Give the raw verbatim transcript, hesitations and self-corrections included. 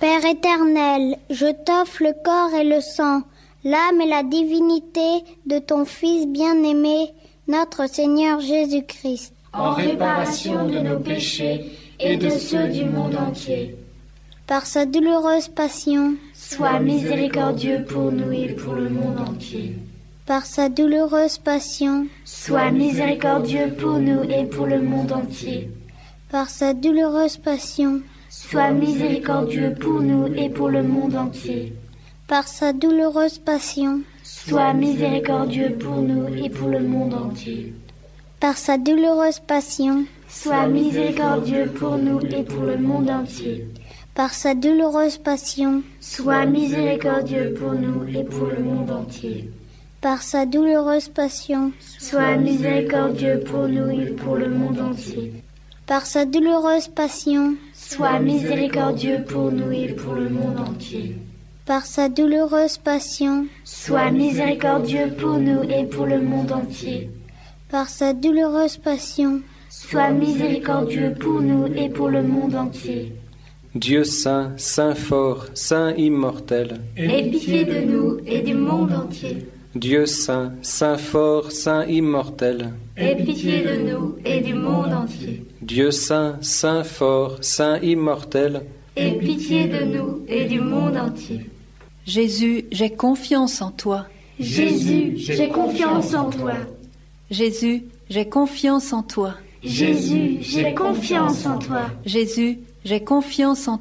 Père éternel, je t'offre le corps et le sang, l'âme et la divinité de ton Fils bien-aimé, notre Seigneur Jésus-Christ, en réparation de nos péchés et de ceux du monde entier. Par sa douloureuse passion, sois miséricordieux pour nous et pour le monde entier. Par sa douloureuse passion, sois miséricordieux pour nous et pour le monde entier. Par sa douloureuse passion, sois miséricordieux pour nous et pour le monde entier. Par sa douloureuse passion, sois miséricordieux pour nous et pour le monde entier. Par sa douloureuse passion, sois miséricordieux pour nous et pour le monde entier. Par sa douloureuse passion, sois miséricordieux pour nous et pour le monde entier. Par sa douloureuse passion, sois miséricordieux pour nous et pour le monde entier. Par sa douloureuse passion, sois miséricordieux pour nous et pour le monde entier. Par sa douloureuse passion, sois miséricordieux pour nous et pour le monde entier. Par sa douloureuse passion, sois miséricordieux pour nous et pour le monde entier. Dieu saint, saint fort, saint immortel, aie pitié de nous et du monde entier. Dieu saint, saint fort, saint immortel, aie pitié de nous et du monde entier. Dieu saint, saint fort, saint immortel, aie pitié de nous et du monde entier. Jésus, j'ai confiance en toi. Jésus, j'ai confiance en toi. Jésus, j'ai confiance en toi. Jésus, j'ai confiance en toi. Jésus, j'ai confiance en toi.